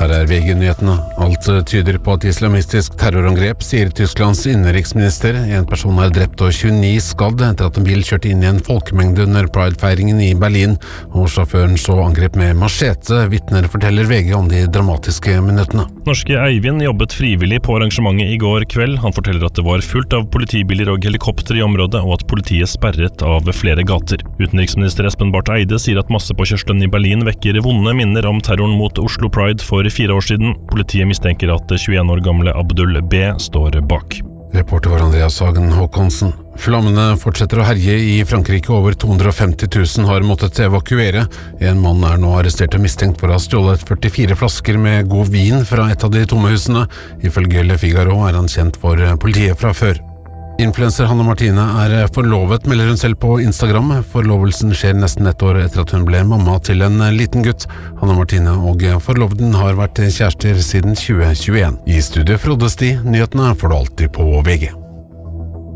Her VG-nyhetene. Alt tyder på et islamistisk terrorangrep, sier Tysklands innenriksminister. En person drept og 29 skadd etter at en bil kjørte inn i en folkemengde under Pride-feiringen i Berlin, og sjåføren så angrep med machete. Vitner forteller VG om de dramatiske minuttene. Norske Eivind jobbet frivillig på arrangementet i går kveld. Han forteller at det var fullt av politibiler og helikopter i området, og at politiet sperret av flere gater. Utenriksminister Espen Barth Eide sier at massepåkjørselen i Berlin vekker vonde minner om terroren mot Oslo Pride for 4 år siden. Politiet mistenker at 21 år gamle Abdul B. står bak. Reporter var Andreas Hagen Håkonsen. Flammene fortsetter å herje i Frankrike. Over 250 000 har måttet evakuere. En mann nå arrestert og mistenkt for å ha stjålet 44 flasker med god vin fra et av de tomme husene. Ifølge Le Figaro han kjent for politiet fra før. Influencer Hanne Martine forlovet, melder hun selv på Instagram. Forlovelsen skjer nesten et år etter at hun ble mamma til en liten gutt. Hanne Martine og forloveden har vært kjærester siden 2021. I studiet Frode Sti, nyhetene får du alltid på VG.